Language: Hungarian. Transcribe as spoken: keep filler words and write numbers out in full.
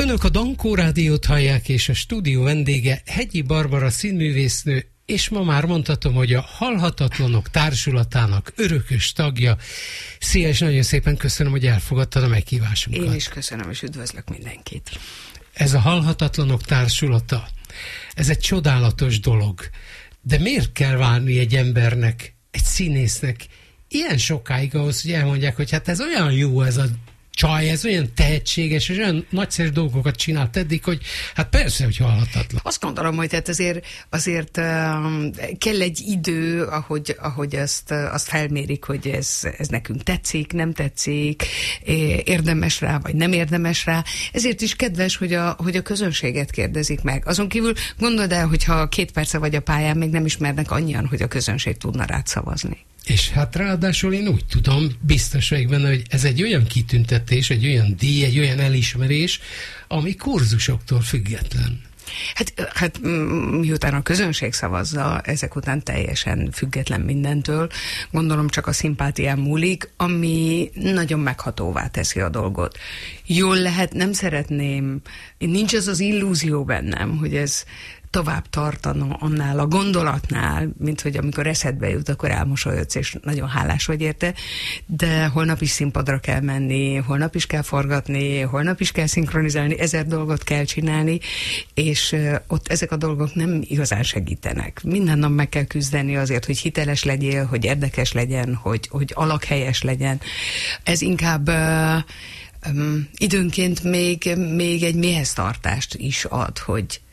Önök a Dankó Rádiót hallják, és a stúdió vendége Hegyi Barbara színművésznő, és ma már mondhatom, hogy a Halhatatlanok Társulatának örökös tagja. Szia, és nagyon szépen köszönöm, hogy elfogadtad a meghívásunkat. Én is köszönöm, és üdvözlök mindenkit. Ez a Halhatatlanok Társulata, ez egy csodálatos dolog. De miért kell várni egy embernek, egy színésznek ilyen sokáig ahhoz, hogy elmondják, hogy hát ez olyan jó ez a csaj, ez olyan tehetséges, és olyan nagyszerű dolgokat csinált eddig, hogy hát persze, hogy halhatatlan. Azt gondolom, hogy hát azért, azért um, kell egy idő, ahogy, ahogy azt, azt felmérik, hogy ez, ez nekünk tetszik, nem tetszik, érdemes rá, vagy nem érdemes rá. Ezért is kedves, hogy a, hogy a közönséget kérdezik meg. Azon kívül gondold el, hogyha két perce vagy a pályán, még nem ismernek annyian, hogy a közönség tudna rád szavazni. És hát ráadásul én úgy tudom, biztos vagyok benne, hogy ez egy olyan kitüntetés, egy olyan díj, egy olyan elismerés, ami kurzusoktól független. Hát, hát miután a közönség szavazza, ezek után teljesen független mindentől, gondolom csak a szimpátián múlik, ami nagyon meghatóvá teszi a dolgot. Jól lehet, nem szeretném, nincs az az illúzió bennem, hogy ez tovább tartana annál a gondolatnál, mint hogy amikor eszedbe jut, akkor elmosolyodsz, és nagyon hálás vagy érte, de holnap is színpadra kell menni, holnap is kell forgatni, holnap is kell szinkronizálni, ezer dolgot kell csinálni, és ott ezek a dolgok nem igazán segítenek. Minden nap meg kell küzdeni azért, hogy hiteles legyél, hogy érdekes legyen, hogy, hogy alakhelyes legyen. Ez inkább Um, időnként még, még egy méhez tartást is ad, hogy,